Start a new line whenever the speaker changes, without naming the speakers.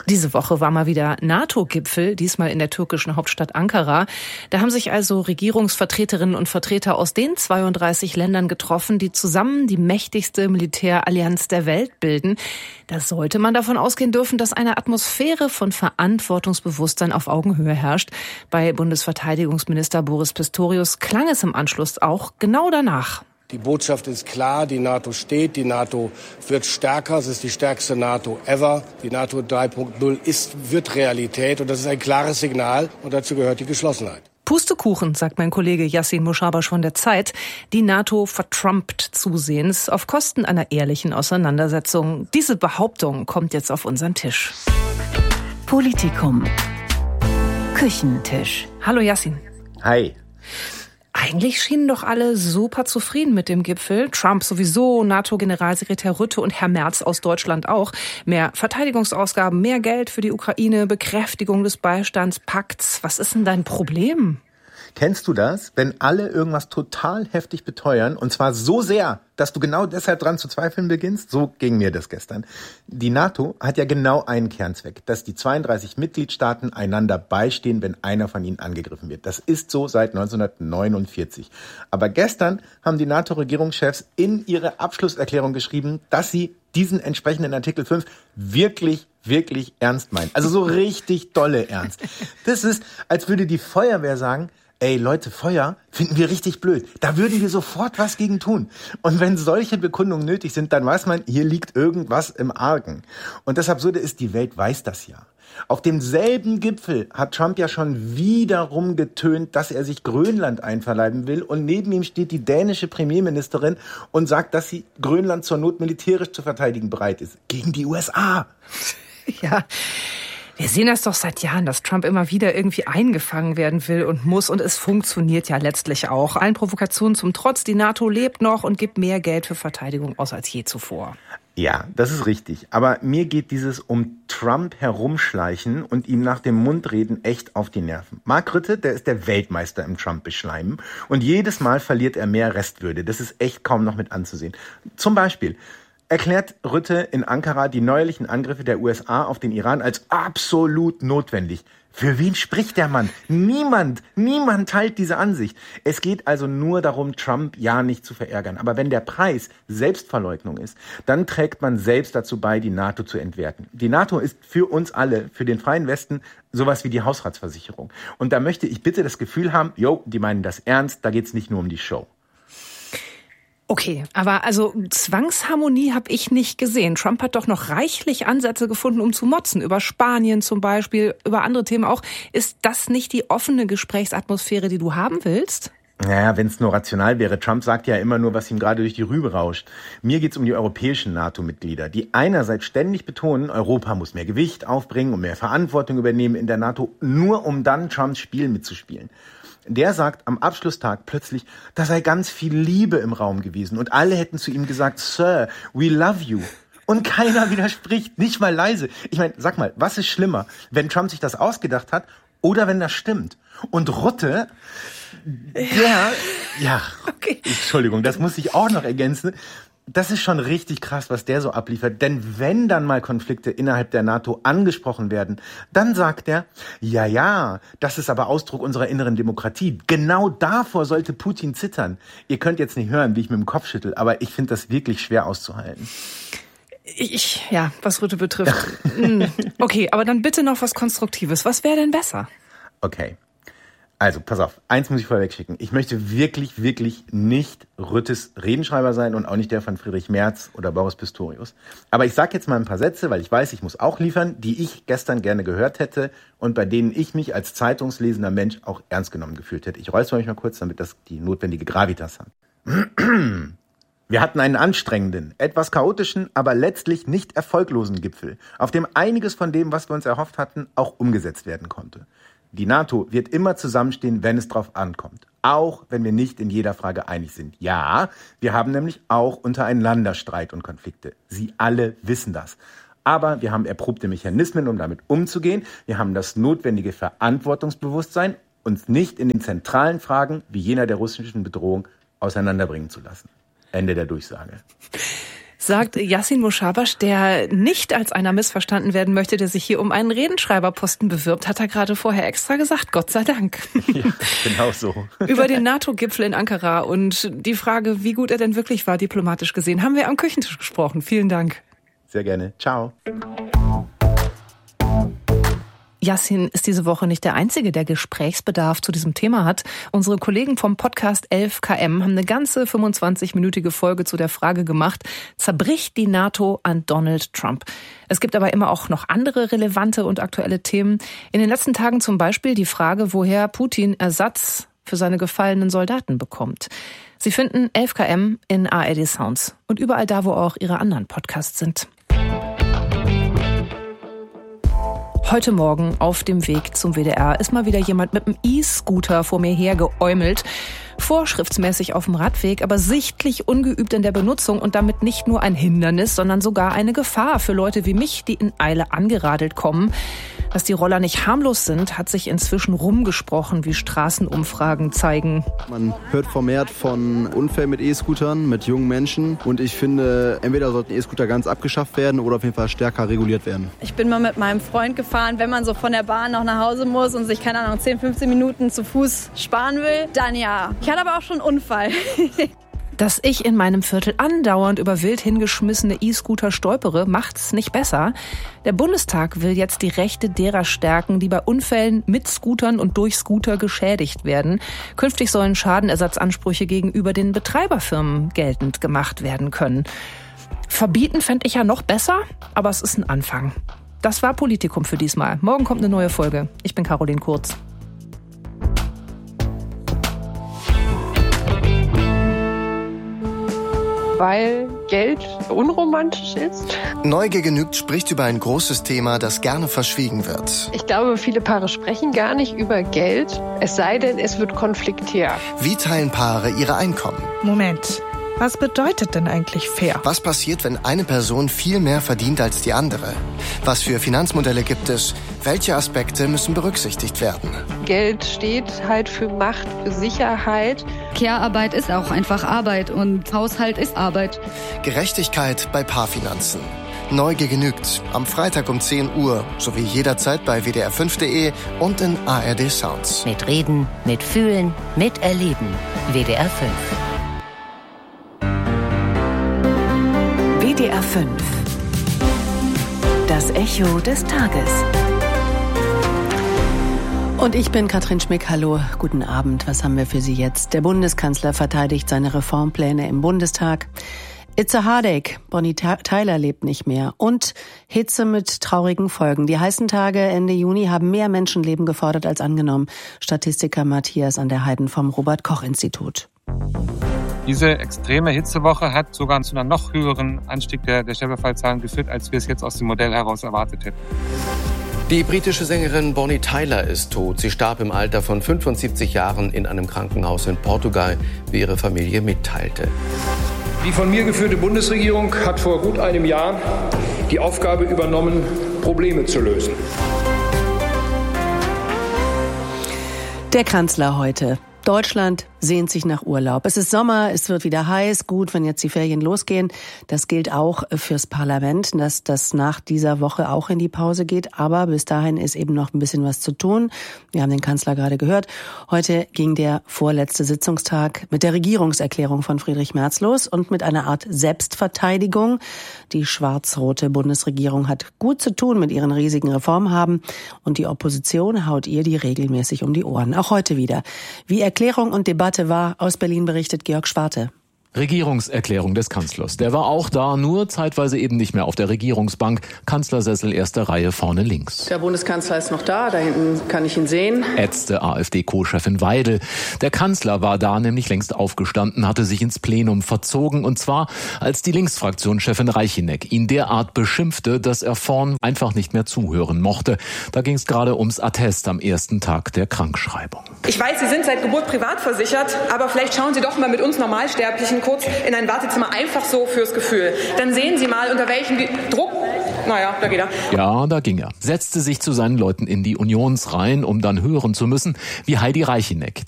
Diese Woche war mal wieder NATO-Gipfel, diesmal in der türkischen Hauptstadt Ankara. Da haben sich also Regierungsvertreterinnen und Vertreter aus den 32 Ländern getroffen, die zusammen die mächtigste Militärallianz der Welt bilden. Da sollte man davon ausgehen dürfen, dass eine Atmosphäre von Verantwortungsbewusstsein auf Augenhöhe herrscht. Bei Bundesverteidigungsminister Boris Pistorius klang es im Anschluss auch genau danach.
Die Botschaft ist klar, die NATO steht, die NATO wird stärker, es ist die stärkste NATO ever. Die NATO 3.0 wird Realität und das ist ein klares Signal und dazu gehört die Geschlossenheit.
Pustekuchen, sagt mein Kollege Yassin Moschabash von der Zeit. Die NATO vertrumpt zusehends auf Kosten einer ehrlichen Auseinandersetzung. Diese Behauptung kommt jetzt auf unseren Tisch.
Politikum. Küchentisch.
Hallo Yassin.
Hi.
Eigentlich schienen doch alle super zufrieden mit dem Gipfel. Trump sowieso, NATO-Generalsekretär Rutte und Herr Merz aus Deutschland auch. Mehr Verteidigungsausgaben, mehr Geld für die Ukraine, Bekräftigung des Beistandspakts. Was ist denn dein Problem?
Kennst du das, wenn alle irgendwas total heftig beteuern und zwar so sehr, dass du genau deshalb dran zu zweifeln beginnst? So ging mir das gestern. Die NATO hat ja genau einen Kernzweck, dass die 32 Mitgliedstaaten einander beistehen, wenn einer von ihnen angegriffen wird. Das ist so seit 1949. Aber gestern haben die NATO-Regierungschefs in ihre Abschlusserklärung geschrieben, dass sie diesen entsprechenden Artikel 5 wirklich ernst meinen. Also so richtig dolle ernst. Das ist, als würde die Feuerwehr sagen, ey Leute, Feuer finden wir richtig blöd. Da würden wir sofort was gegen tun. Und wenn solche Bekundungen nötig sind, dann weiß man, hier liegt irgendwas im Argen. Und das Absurde ist, die Welt weiß das ja. Auf demselben Gipfel hat Trump ja schon wiederum getönt, dass er sich Grönland einverleiben will. Und neben ihm steht die dänische Premierministerin und sagt, dass sie Grönland zur Not militärisch zu verteidigen bereit ist. Gegen die USA.
Ja. Wir sehen das doch seit Jahren, dass Trump immer wieder irgendwie eingefangen werden will und muss. Und es funktioniert ja letztlich auch. Allen Provokationen zum Trotz, die NATO lebt noch und gibt mehr Geld für Verteidigung aus als je zuvor.
Ja, das ist richtig. Aber mir geht dieses um Trump herumschleichen und ihm nach dem Mund reden echt auf die Nerven. Mark Rutte, der ist der Weltmeister im Trump-Beschleimen. Und jedes Mal verliert er mehr Restwürde. Das ist echt kaum noch mit anzusehen. Zum Beispiel erklärt Rutte in Ankara die neuerlichen Angriffe der USA auf den Iran als absolut notwendig. Für wen spricht der Mann? Niemand teilt diese Ansicht. Es geht also nur darum, Trump ja nicht zu verärgern. Aber wenn der Preis Selbstverleugnung ist, dann trägt man selbst dazu bei, die NATO zu entwerten. Die NATO ist für uns alle, für den freien Westen, sowas wie die Hausratsversicherung. Und da möchte ich bitte das Gefühl haben, die meinen das ernst, da geht's nicht nur um die Show.
Okay, aber also Zwangsharmonie habe ich nicht gesehen. Trump hat doch noch reichlich Ansätze gefunden, um zu motzen. Über Spanien zum Beispiel, über andere Themen auch. Ist das nicht die offene Gesprächsatmosphäre, die du haben willst?
Naja, wenn es nur rational wäre. Trump sagt ja immer nur, was ihm gerade durch die Rübe rauscht. Mir geht's um die europäischen NATO-Mitglieder, die einerseits ständig betonen, Europa muss mehr Gewicht aufbringen und mehr Verantwortung übernehmen in der NATO, nur um dann Trumps Spiel mitzuspielen. Der sagt am Abschlusstag plötzlich, da sei ganz viel Liebe im Raum gewesen und alle hätten zu ihm gesagt, Sir, we love you. Und keiner widerspricht, nicht mal leise. Ich meine, sag mal, was ist schlimmer, wenn Trump sich das ausgedacht hat oder wenn das stimmt? Und Rutte,
Okay.
Entschuldigung, das muss ich auch noch ergänzen. Das ist schon richtig krass, was der so abliefert. Denn wenn dann mal Konflikte innerhalb der NATO angesprochen werden, dann sagt er, ja, das ist aber Ausdruck unserer inneren Demokratie. Genau davor sollte Putin zittern. Ihr könnt jetzt nicht hören, wie ich mit dem Kopf schüttel, aber ich finde das wirklich schwer auszuhalten.
Was Rutte betrifft. Okay, aber dann bitte noch was Konstruktives. Was wäre denn besser?
Okay. Also, pass auf, eins muss ich vorweg schicken. Ich möchte wirklich nicht Ruttes Redenschreiber sein und auch nicht der von Friedrich Merz oder Boris Pistorius. Aber ich sage jetzt mal ein paar Sätze, weil ich weiß, ich muss auch liefern, die ich gestern gerne gehört hätte und bei denen ich mich als zeitungslesender Mensch auch ernst genommen gefühlt hätte. Ich räusper mich mal kurz, damit das die notwendige Gravitas hat. Wir hatten einen anstrengenden, etwas chaotischen, aber letztlich nicht erfolglosen Gipfel, auf dem einiges von dem, was wir uns erhofft hatten, auch umgesetzt werden konnte. Die NATO wird immer zusammenstehen, wenn es drauf ankommt. Auch wenn wir nicht in jeder Frage einig sind. Ja, wir haben nämlich auch untereinander Streit und Konflikte. Sie alle wissen das. Aber wir haben erprobte Mechanismen, um damit umzugehen. Wir haben das notwendige Verantwortungsbewusstsein, uns nicht in den zentralen Fragen wie jener der russischen Bedrohung auseinanderbringen zu lassen. Ende der Durchsage.
sagt Yassin Moschabash, der nicht als einer missverstanden werden möchte, der sich hier um einen Redenschreiberposten bewirbt, hat er gerade vorher extra gesagt, Gott sei Dank.
Ja, genau so.
Über den NATO-Gipfel in Ankara und die Frage, wie gut er denn wirklich war, diplomatisch gesehen, haben wir am Küchentisch gesprochen. Vielen Dank.
Sehr gerne. Ciao.
Yassin ist diese Woche nicht der Einzige, der Gesprächsbedarf zu diesem Thema hat. Unsere Kollegen vom Podcast 11KM haben eine ganze 25-minütige Folge zu der Frage gemacht, zerbricht die NATO an Donald Trump? Es gibt aber immer auch noch andere relevante und aktuelle Themen. In den letzten Tagen zum Beispiel die Frage, woher Putin Ersatz für seine gefallenen Soldaten bekommt. Sie finden 11KM in ARD Sounds und überall da, wo auch Ihre anderen Podcasts sind. Heute Morgen auf dem Weg zum WDR ist mal wieder jemand mit einem E-Scooter vor mir hergeäumelt. Vorschriftsmäßig auf dem Radweg, aber sichtlich ungeübt in der Benutzung und damit nicht nur ein Hindernis, sondern sogar eine Gefahr für Leute wie mich, die in Eile angeradelt kommen. Dass die Roller nicht harmlos sind, hat sich inzwischen rumgesprochen, wie Straßenumfragen zeigen.
Man hört vermehrt von Unfällen mit E-Scootern, mit jungen Menschen. Und ich finde, entweder sollten E-Scooter ganz abgeschafft werden oder auf jeden Fall stärker reguliert werden.
Ich bin mal mit meinem Freund gefahren, wenn man so von der Bahn noch nach Hause muss und sich, keine Ahnung, 10, 15 Minuten zu Fuß sparen will, dann ja. Ich hatte aber auch schon einen Unfall.
Dass ich in meinem Viertel andauernd über wild hingeschmissene E-Scooter stolpere, macht's nicht besser. Der Bundestag will jetzt die Rechte derer stärken, die bei Unfällen mit Scootern und durch Scooter geschädigt werden. Künftig sollen Schadenersatzansprüche gegenüber den Betreiberfirmen geltend gemacht werden können. Verbieten fände ich ja noch besser, aber es ist ein Anfang. Das war Politikum für diesmal. Morgen kommt eine neue Folge. Ich bin Caroline Kurz.
Weil Geld unromantisch ist.
Neugier genügt spricht über ein großes Thema, das gerne verschwiegen wird.
Ich glaube, viele Paare sprechen gar nicht über Geld, es sei denn, es wird konfliktär.
Wie teilen Paare ihre Einkommen?
Moment, was bedeutet denn eigentlich fair?
Was passiert, wenn eine Person viel mehr verdient als die andere? Was für Finanzmodelle gibt es? Welche Aspekte müssen berücksichtigt werden?
Geld steht halt für Macht, für Sicherheit.
Care-Arbeit ist auch einfach Arbeit und Haushalt ist Arbeit.
Gerechtigkeit bei Paarfinanzen. Neugier genügt. Am Freitag um 10 Uhr sowie jederzeit bei wdr5.de und in ARD Sounds.
Mit Reden, mit Fühlen, mit Erleben. WDR 5.
WDR 5. Das Echo des Tages.
Und ich bin Katrin Schmick. Hallo, guten Abend. Was haben wir für Sie jetzt? Der Bundeskanzler verteidigt seine Reformpläne im Bundestag. It's a heartache. Bonnie Tyler lebt nicht mehr. Und Hitze mit traurigen Folgen. Die heißen Tage Ende Juni haben mehr Menschenleben gefordert als angenommen. Statistiker Matthias an der Heiden vom Robert-Koch-Institut.
Diese extreme Hitzewoche hat sogar zu einer noch höheren Anstieg der Sterberfallzahlen geführt, als wir es jetzt aus dem Modell heraus erwartet hätten.
Die britische Sängerin Bonnie Tyler ist tot. Sie starb im Alter von 75 Jahren in einem Krankenhaus in Portugal, wie ihre Familie mitteilte.
Die von mir geführte Bundesregierung hat vor gut einem Jahr die Aufgabe übernommen, Probleme zu lösen.
Der Kanzler heute. Deutschland sehnt sich nach Urlaub. Es ist Sommer, es wird wieder heiß. Gut, wenn jetzt die Ferien losgehen. Das gilt auch fürs Parlament, dass das nach dieser Woche auch in die Pause geht. Aber bis dahin ist eben noch ein bisschen was zu tun. Wir haben den Kanzler gerade gehört. Heute ging der vorletzte Sitzungstag mit der Regierungserklärung von Friedrich Merz los und mit einer Art Selbstverteidigung. Die schwarz-rote Bundesregierung hat gut zu tun mit ihren riesigen Reformhaben und die Opposition haut ihr die regelmäßig um die Ohren. Auch heute wieder. Wie Erklärung und Debatte war, aus Berlin berichtet Georg Schwarte.
Regierungserklärung des Kanzlers. Der war auch da, nur zeitweise eben nicht mehr auf der Regierungsbank. Kanzlersessel erste Reihe vorne links.
Der Bundeskanzler ist noch da hinten kann ich ihn sehen.
Ätzte AfD-Co-Chefin Weidel. Der Kanzler war da nämlich längst aufgestanden, hatte sich ins Plenum verzogen. Und zwar, als die Linksfraktionschefin Reicheneck ihn derart beschimpfte, dass er vorn einfach nicht mehr zuhören mochte. Da ging es gerade ums Attest am ersten Tag der Krankschreibung.
Ich weiß, Sie sind seit Geburt privat versichert, aber vielleicht schauen Sie doch mal mit uns Normalsterblichen kurz in ein Wartezimmer, einfach so fürs Gefühl. Dann sehen Sie mal, unter welchem Druck... Naja, da geht er.
Ja, da ging er. Setzte sich zu seinen Leuten in die Unionsreihen, um dann hören zu müssen, wie Heidi Reicheneck,